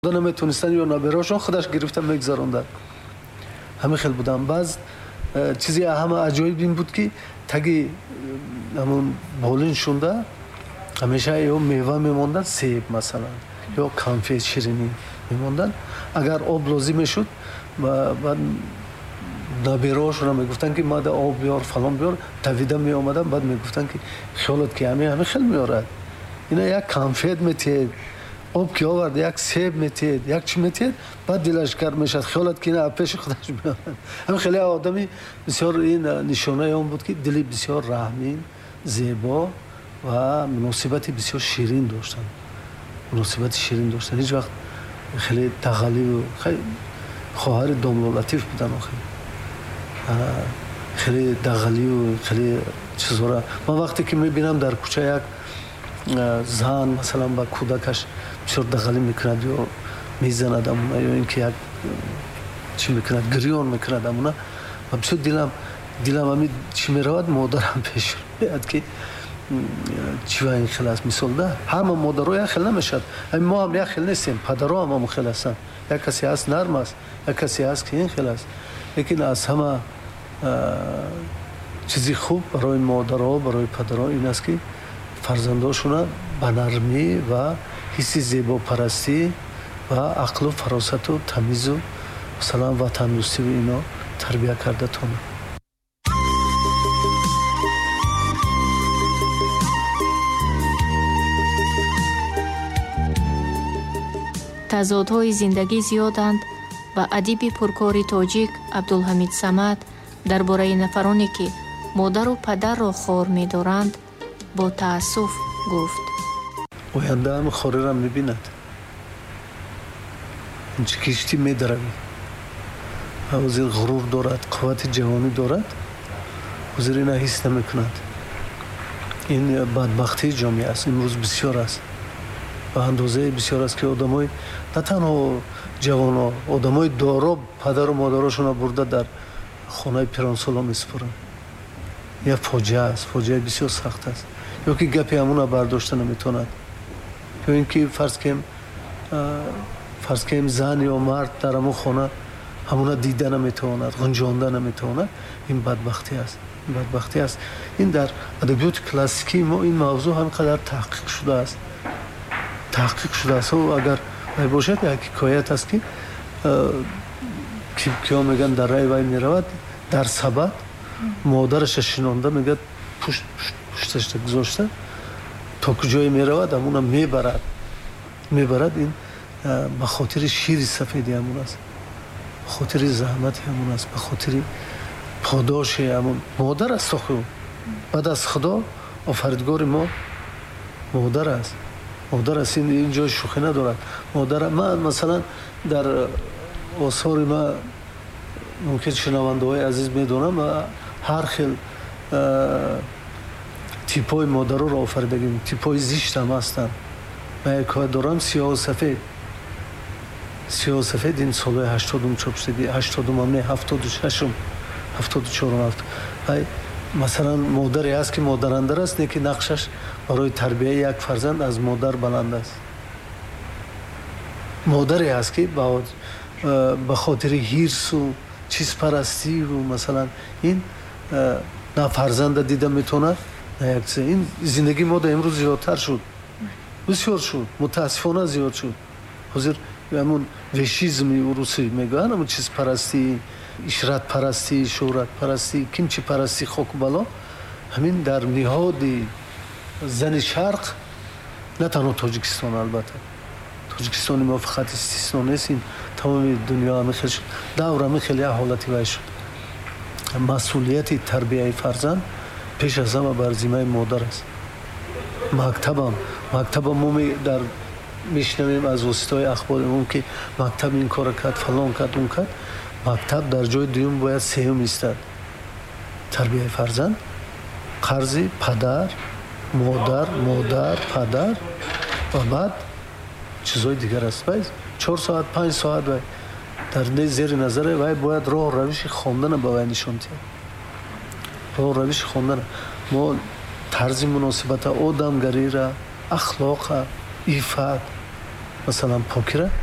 نمیتونستن یا نابراشون خودش گرفتن میگذاروندن. همه خیلی بودن. باز چیزی همه عجایب این بود که تگی همون بالین شونده همیشه یا میوه میموندن، سیب مثلا یا کانفت شیرینی میموندن. اگر آب لازم میشد بعد نابراشون هم میگفتن که ماده آب بیار فلان بیار، دویده می آمدن. بعد میگفتن که خیالت که همه خیلی میارد. اینا یک کانفت میتید، آب که آورد، یک سیب میتید، یک چی میتید، بعد دلش گرم میشد. خیالت که اینا پیش خودش میارد. همین خیلی آدمی بسیار این نشانه اون بود که دلی بسیار رحمین، زیبا و مناسبت بسیار شیرین داشتن. مناسبت شیرین داشتن. هیچ وقت خیلی تغلی و خیلی خواهر داملو لطیف بودن. خیلی دغلی و خیلی چیزورا. من وقتی که میبینم در کوچه یک زن مثلا با کودکش بسیار دغلی میکند یا میزند امونه یا اینکه یک چی میکند گریون میکند امونه و بسیار دلم همین چی میرود مادرم پیش میاد که چی و این خیلی است. مثال ده همه مادرها یک خیلی نمیشد. ما هم یک خیلی نیستیم. پدرها هم خیلی هستن. یک کسی هست نرم است، یک کسی هست که این خیلی است. لیکن از همه چیزی خوب برای مادرها برای پدرها این است که فرزنداشون با نرمی و حس زیبا پرستی و عقل و فراست و تمیز و مثلا وطن دوستی و اینا تربیت کرده تونه. تضادهای زندگی زیادند و ادیب پرکاری تاجیک عبدالحمید صمد درباره نفرانی که مادر و پدر را خوار می‌دارند با تأسف گفت: آینده هم خواری را می‌بیند. اینچه کشتی می‌دروی. وزیر غرور دارد، قوت جوانی دارد. وزیر اینا حس نمی‌کند. این بدبختی جامعه است. امروز بسیار است. به اندازه بسیار است که آدمای نه تنها جوان‌ها، آدمای دارا پدر و مادرشون برده در خانه پیرانسالا میسپرند. یا فاجعه است. فاجعه بسیار سخت است. یا که گپی همون برداشته نمیتوند. یا اینکه فرض کنیم زن یا مرد در همون خانه همون دیده نمیتواند، غنجانده نمیتواند. این بدبختی است. این بدبختی است. این در ادبیات کلاسیکی ما این موضوع همینقدر تحقیق شده است. تحقیق شده است. و اگر باشد یک حکایت است که کیا میگن در رای وای میرود در سبد مادرش شنانده میگه پشتش گذاشته تا کجای میرود همون میبرد این به خاطر شیر سفیدی همون است، به خاطر زحمت همون است، به خاطر پاداش همون مادر است. خود بعد از خدا آفریدگار ما مادر است. مادر است. این جای شوخی ندارد. مادر من مثلا در آثار ما ممکن شنونده های عزیز میدونم هر خیل تیپای مادر رو آفریدگیم. تیپای زیشت هم هستن. من یک دارم سیاه و سفید این سال 80 چاپ شده. 80 هم نه 76 74 مثلا مادری است که مادرندر است، نه که نقشش برای تربیت یک فرزند از مادر بلند است. مادری است که به خاطر حرص و چیز پرستی و مثلا این نه فرزند دیده میتونه نه یک چیز. این زندگی ما در امروز زیادتر شد. بسیار شد. متاسفانه زیاد شد. حاضر همون وشیزمی روسی میگن، همون چیز پرستی، اشرت پرستی، شهرت پرستی، کیمچی پرستی خاک بالا همین در نهاد زن شرق، نه تنها تاجیکستان، البته تاجیکستان ما فقط استثنا نیست، این تمام دنیا هم خیلی شد. دور هم خیلی حالتی وای شد. مسئولیت تربیت فرزند پیش از همه بر ذمه مادر است. مکتب ما در میشنویم از واسطه اخبارمون که مکتب این کار کرد، فلان کرد، اون کرد. مکتب در جای دوم باید سوم ایستد. تربیت فرزند قرض پدر، مادر، پدر و بعد چیزهای دیگر است. باید 4 ساعت 5 ساعت باید در زیر نظر باید راه روش خواندن به وای نشان دهیم. راه روش خواندن ما طرز مناسبت آدمگری را، اخلاق، عفت مثلا پاکی را